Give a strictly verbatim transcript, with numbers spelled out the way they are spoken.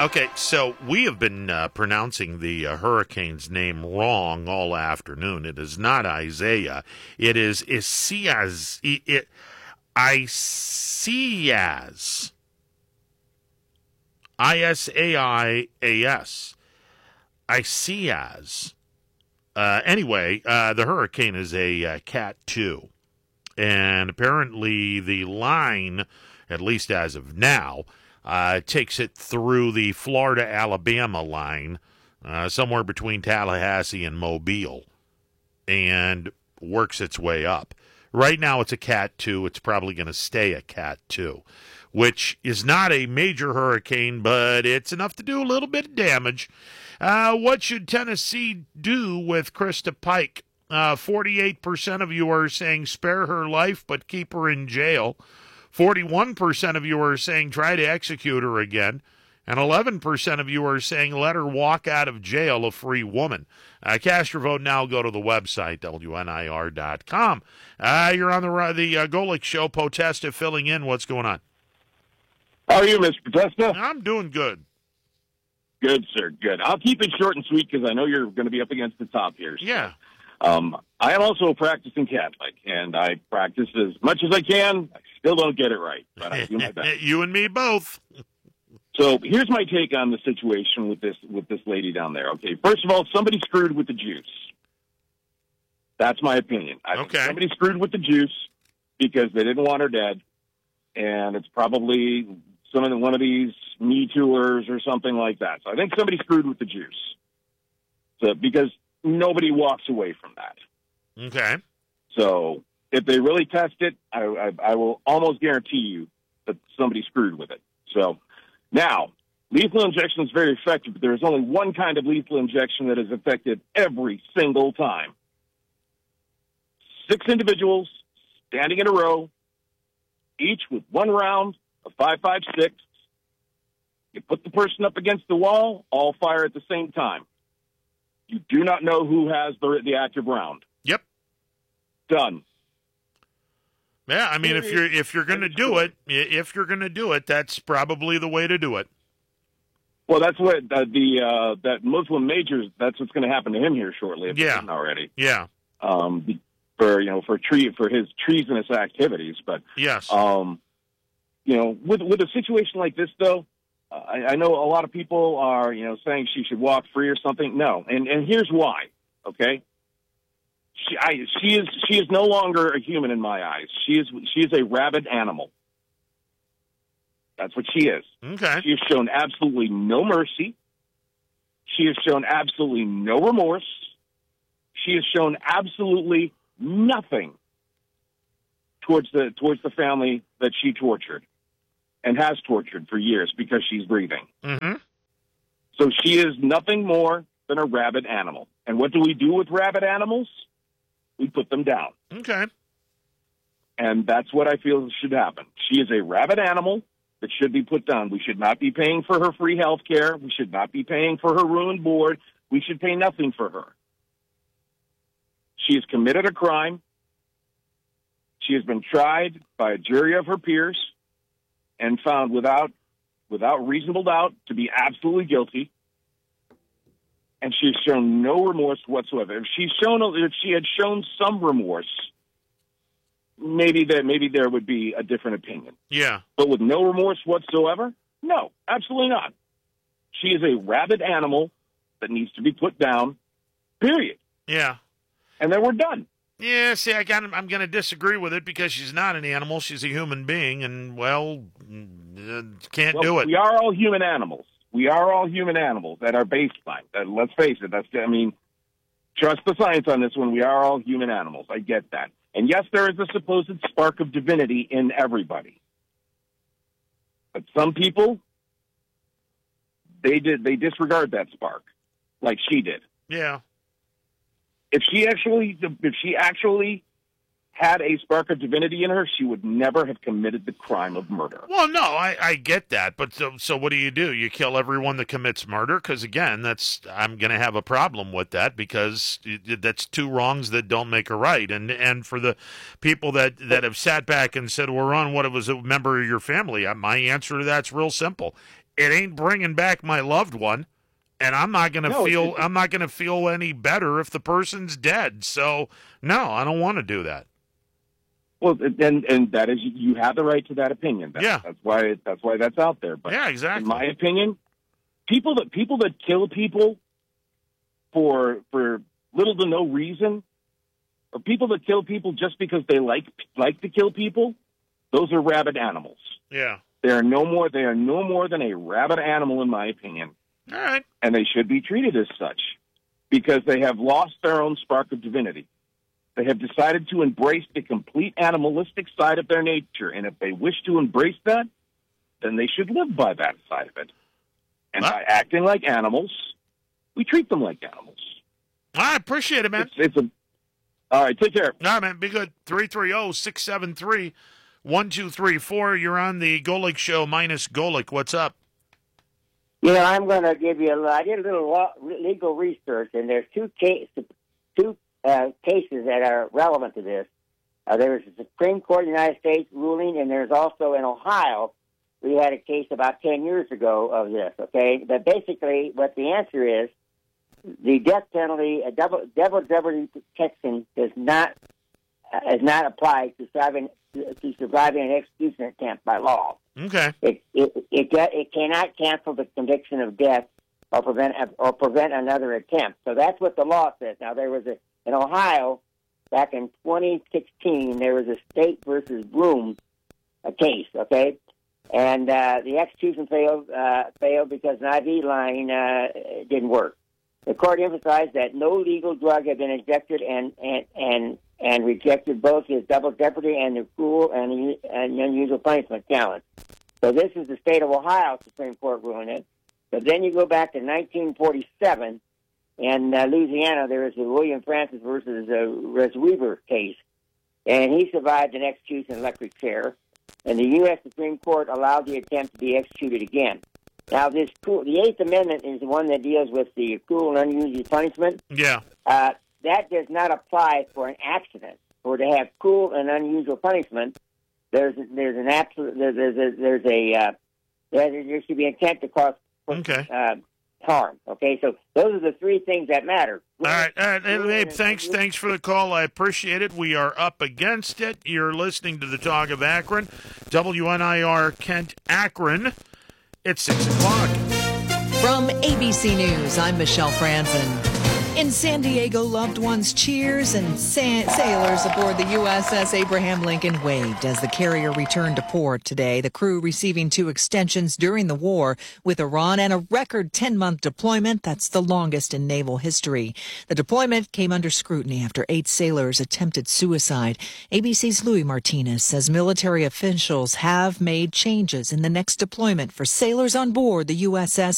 Okay, so we have been uh, pronouncing the uh, hurricane's name wrong all afternoon. It is not Isaiah. It is Isaias. It, Isaias. I S A I A S. Isaias. Uh, anyway, uh, the hurricane is a uh, Cat two. And apparently the line, at least as of now, uh, takes it through the Florida-Alabama line, uh, somewhere between Tallahassee and Mobile, and works its way up. Right now it's a Cat two. It's probably going to stay a Cat two, which is not a major hurricane, but it's enough to do a little bit of damage. Uh, what should Tennessee do with Krista Pike? Uh, forty-eight percent of you are saying spare her life but keep her in jail. forty-one percent of you are saying try to execute her again. And eleven percent of you are saying let her walk out of jail a free woman. Uh, cast your vote now. Go to the website, W N I R dot com. Uh, you're on the, the uh, Golick Show. Potesta filling in. What's going on? How are you, Mister Potesta? I'm doing good. Good, sir. Good. I'll keep it short and sweet because I know you're going to be up against the top here. So. Yeah. Um, I am also a practicing Catholic, and I practice as much as I can. I still don't get it right, but I do my best. You and me both. So here's my take on the situation with this with this lady down there. Okay, first of all, somebody screwed with the juice. That's my opinion. I think Okay. somebody screwed with the juice because they didn't want her dead, and it's probably some of the, one of these Me Tooers or something like that. So I think somebody screwed with the juice. So because nobody walks away from that. Okay. So if they really test it, I, I, I will almost guarantee you that somebody screwed with it. So now, lethal injection is very effective, but there is only one kind of lethal injection that is effective every single time. Six individuals standing in a row, each with one round of five five six. You put the person up against the wall, all fire at the same time. You do not know who has the, the active round. Yep. Done. Yeah, I mean, if you're if you're going to do it, if you're going to do it, that's probably the way to do it. Well, that's what uh, the uh, that Muslim majors. That's what's going to happen to him here shortly. If Yeah. it isn't already. Yeah. Um, for you know, for tre- for his treasonous activities, but Yes. um, you know, with with a situation like this, though. I, I know a lot of people are, you know, saying she should walk free or something. No, and and here's why. Okay, she I, she is she is no longer a human in my eyes. She is she is a rabid animal. That's what she is. Okay. She has shown absolutely no mercy. She has shown absolutely no remorse. She has shown absolutely nothing towards the towards the family that she tortured. And has tortured for years because she's breathing. Mm-hmm. So she is nothing more than a rabid animal. And what do we do with rabid animals? We put them down. Okay. And that's what I feel should happen. She is a rabid animal that should be put down. We should not be paying for her free health care. We should not be paying for her ruined board. We should pay nothing for her. She has committed a crime. She has been tried by a jury of her peers and found without without reasonable doubt to be absolutely guilty. And she's shown no remorse whatsoever. If she's shown, if she had shown some remorse, maybe that maybe there would be a different opinion. Yeah. But with no remorse whatsoever, no, absolutely not. She is a rabid animal that needs to be put down. Period. Yeah. And then we're done. Yeah, see, I got, I'm going to disagree with it because she's not an animal. She's a human being, and, well, uh, can't Well, do it. We are all human animals. We are all human animals at our baseline. Uh, let's face it. That's, I mean, trust the science on this one. We are all human animals. I get that. And, yes, there is a supposed spark of divinity in everybody. But some people, they did they disregard that spark like she did. Yeah. If she actually, if she actually had a spark of divinity in her, she would never have committed the crime of murder. Well, no, I, I get that, but so, so what do you do? You kill everyone that commits murder? Because again, that's I'm going to have a problem with that because that's two wrongs that don't make a right. And and for the people that, that have sat back and said, "Well, Ron, what it was a member of your family?" My answer to that's real simple. it ain't bringing back my loved one, and I'm not going to No, feel it's- I'm not going to feel any better if the person's dead. So, no, I don't want to do that. Well, and and that is, you have the right to that opinion. That's, Yeah. that's why that's why that's out there. But Yeah, exactly. in my opinion, people that people that kill people for for little to no reason, or people that kill people just because they like like to kill people, those are rabid animals. Yeah. They are no more. They are no more than a rabid animal, in my opinion, All right. and they should be treated as such because they have lost their own spark of divinity. They have decided to embrace the complete animalistic side of their nature, and if they wish to embrace that, then they should live by that side of it. And Huh? by acting like animals, we treat them like animals. I appreciate it, man. It's, it's a all right. Take care. All right, man. Be good. three three zero, six seven three, one two three four. You're on the Golick Show minus Golick. What's up? You know, I'm going to give you a little, I did a little law, legal research, and there's two case, two uh, cases that are relevant to this. Uh, there's a Supreme Court of the United States ruling, and there's also in Ohio, we had a case about ten years ago of this, okay? But basically, what the answer is, the death penalty, a double, double jeopardy protection does not, uh, is not applied to surviving, to surviving an execution attempt by law. Okay. It it it, it cannot cancel the conviction of death or prevent or prevent another attempt. So that's what the law says. Now there was a in Ohio back in twenty sixteen there was a State versus Broom a case, okay, and uh, the execution failed uh, failed because an I V line uh, didn't work. The court emphasized that no legal drug had been injected and and and, and rejected both his double jeopardy and the cruel and, and unusual punishment challenge. So this is the state of Ohio Supreme Court ruling it. But then you go back to nineteen forty-seven in uh, Louisiana. There was the William Francis versus uh, Res Weaver case, and he survived an execution in electric chair. And the U S Supreme Court allowed the attempt to be executed again. Now, this cruel, the Eighth Amendment is the one that deals with the cruel and unusual punishment. Yeah. Uh, that does not apply for an accident. For to have cruel and unusual punishment, there's there's an absolute there's there's a, there's a uh, there, there should be intent to cause Okay. uh, harm. Okay, so those are the three things that matter. All right, all right. Hey, Abe, thanks, thanks for the call. I appreciate it. We are up against it. You're listening to the Talk of Akron, W N I R Kent Akron. It's six o'clock. From A B C News, I'm Michelle Franzen. In San Diego, loved ones cheers and sa- sailors aboard the U S S Abraham Lincoln waved as the carrier returned to port today. The crew receiving two extensions during the war with Iran and a record ten-month deployment. That's the longest in naval history. The deployment came under scrutiny after eight sailors attempted suicide. A B C's Louis Martinez says military officials have made changes in the next deployment for sailors on board the U S S